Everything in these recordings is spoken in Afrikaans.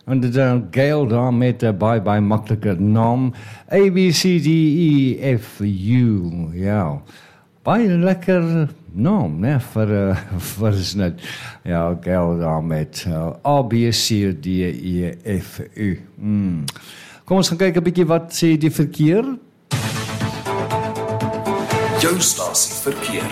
En dit Gail daar met baie maklike naam. A, B, C, D, E, F, U. Ja, baie lekker naam, né, vir snit. Ja, Gail daar met A, B, C, D, E, F, U. Kom ons gaan kyk 'n bietjie wat sê die verkeer. Jou stasie verkeer.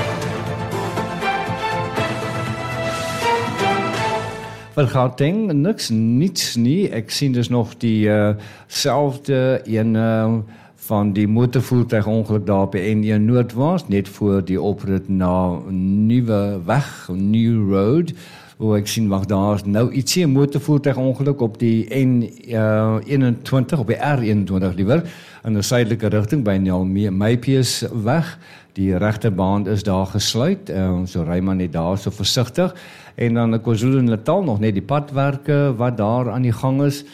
Wel, Gauteng, niets nie. Ek sien dus nog die selfde een van die motorvoertuigongeluk daar op N1 Noordwaarts, net voor die oprit na Nuwe Weg, New Road. Ek sien, wacht, daar is nou ietsie, 'n motorvoertuigongeluk op die N21, op die R21 liewer, in 'n suidelike rigting by Nyalmepius weg. Die regterbaan is daar gesluit, so ry maar net daar so versigtig. En dan KwaZulu-Natal nog net die padwerke wat daar aan die gang is.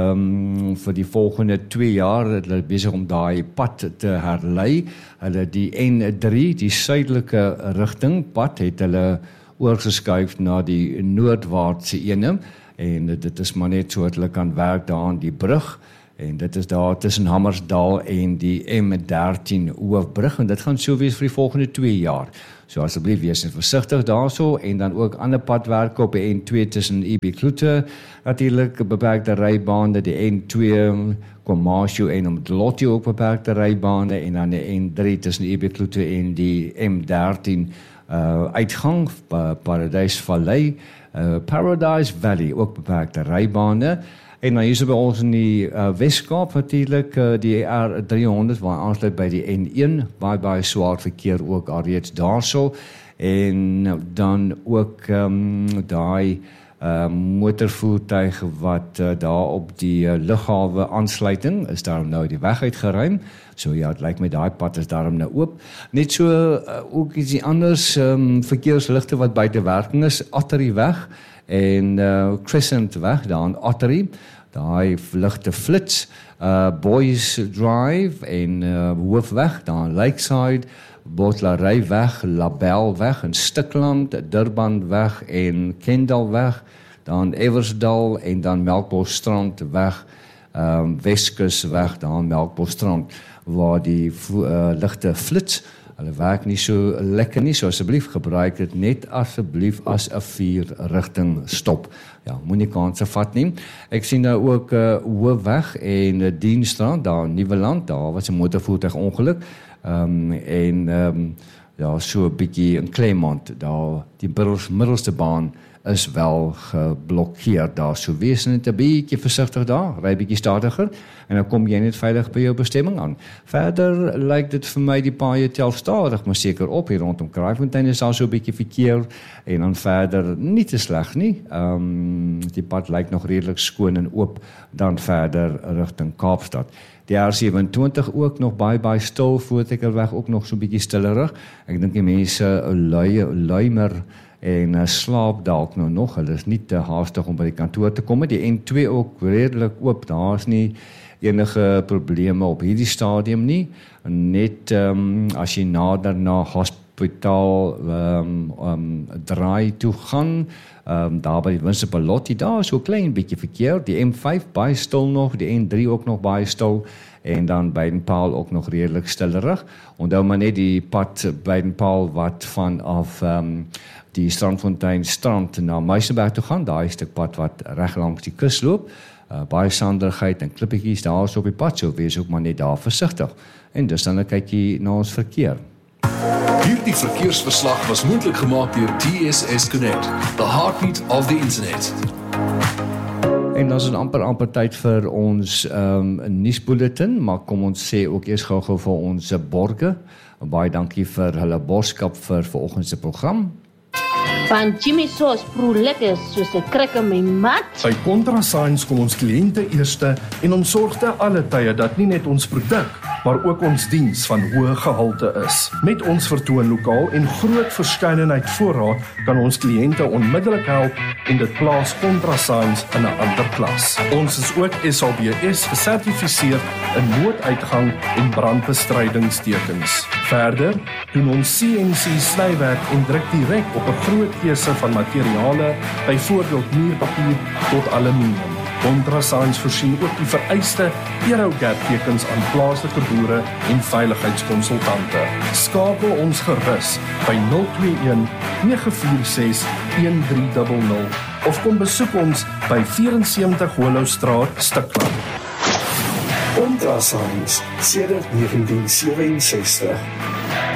Vir die volgende 2 jaar, hulle besig om daai pad te herlei. Hulle die N3, die suidelike rigting pad, het hulle oorgeskuif na die noordwaartse ene. En dit is maar net so dat hulle kan werk daar aan die brug. En dit is daar tussen Hammarsdal en die M13 hoofbrug. En dit gaan so wees vir die volgende 2 jaar. So asseblief wees versigtig daarso. En dan ook ander padwerke op die N2 tussen EB-Kloete. Natuurlik beperkte rybane, die N2 KwaMashu en Umdloti ook beperkte rybane. En dan die N3 tussen EB-Kloete en die M13 uitgang, Paradysvallei, Paradise Valley, ook beperkte rybane. En dan hier so by ons in die Weskaap natuurlik, die R300 waar aansluit by die N1, baie swaar verkeer ook alreeds daarso. En dan ook daai motorvoertuig wat daar op die lughawe aansluiting is daarom nou die weg uitgeruim. So ja, het lyk my daai pad is daarom nou oop. Net so ook ietsie anders, verkeersligte wat buite werking is, Attery weg en Crescent weg daar in Attery. Daai ligte flits, Boys Drive en Hoofweg daar in Lakeside, Botlarey weg, Label weg in Stikland, Durban weg en Kendal weg, dan Eversdal en dan Melkbosstrand weg, Weskus weg, dan Melkbosstrand, waar die ligte flits. Hulle werk nie so lekker nie, so asseblief gebruik dit net asseblief as 'n 4-rigting stop. Ja, moenie kanse vat nie. Ek sien nou ook Hoofweg en Dienstrand, daar in Nieuweland, daar was 'n motorvoertuigongeluk. Ja, so 'n bietjie in Claremont, daar die middelste baan is wel geblokkeer daar, so wees net 'n bietjie versigtig daar, ry bietjie stadiger en dan kom jy net veilig by jou bestemming aan. Verder lyk dit vir my die paaie tel stadig, maar seker op hier rondom Kraaifontein is daar so 'n bietjie verkeer en dan verder nie te sleg nie. Die pad lyk nog redelik skoon en oop dan verder rigting Kaapstad. Die R27 ook nog baie stil, Voortrekkerweg ook nog so 'n bietjie stillerig. Ek dink die mense luimer en slaap dalk nou nog. Hulle is nie te haastig om by die kantoor te kom. Die N2 ook redelik oop. Daar is nie enige probleme op hierdie stadium nie. Net as jy nader na hospitaal draai toe gaan, daar by die Winsepelotti, daar is so 'n klein bietjie verkeer. Die M5 baie stil nog, die N3 ook nog baie stil en dan Beitenpaal ook nog redelik stillerig. Onthou maar net die pad Beitenpaal wat vanaf die Strandfontein strand na Meisenberg toe gaan, daai stuk pad wat reg langs die kus loop. Baie sanderigheid en klippetjies daar so op die pad, so wees ook maar net daar versigtig. En dus dan kyk jy na ons verkeer. Hierdie verkeersverslag was moontlik gemaak deur TSS Connect, the heartbeat of the internet. En dan is het amper tyd vir ons nuusbulletin, maar kom ons sê ook eers gou vir ons borge. Baie dankie vir hulle borgskap vir vanoggend se program. Van Jimmy Sauce proe lekker soos 'n krek in my mat. By ContraScience kom ons kliënte eerste en ons sorg te alle tye dat nie net ons produk, maar ook ons diens van hoë gehalte is. Met ons vertoonlokaal en groot verskeidenheid voorraad kan ons kliënte onmiddellik help en dit plaas ContraScience in 'n ander klas. Ons is ook SABS gesertifiseer in nooduitgang en brandbestrydingstekens. Verder doen ons CNC snywerk en druk direk op 'n groot keuse van materiale, byvoorbeeld muurpapier tot aluminium. Kontrasigns voorsien ook die vereiste Aerogap-tekens aan plaaslike boere en veiligheidskonsultante. Skakel ons gerus by 021 946 1300 of kom besoek ons by 74 Hollowstraat, Stikland. Kontrasigns sedert 1967.